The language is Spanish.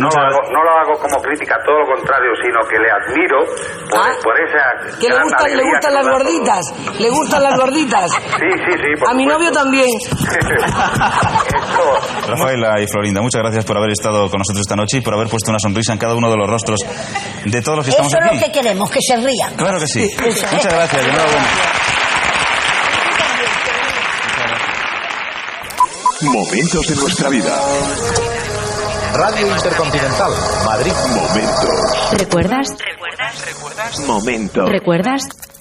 No lo hago como crítica, todo lo contrario, sino que le admiro por esa... Que le gustan las gorditas. ¿Le gustan las gorditas? Sí. A mi novio también. Rafaela y Florinda, muchas gracias por haber estado con nosotros esta noche y por haber puesto una sonrisa en cada uno de los rostros de todos los que estamos aquí. Eso es lo que queremos, que se rían. Claro que sí. Muchas gracias, de enhorabuena. Momentos de nuestra vida. Radio Intercontinental, Madrid. Momentos. ¿Recuerdas? Momentos. ¿Recuerdas?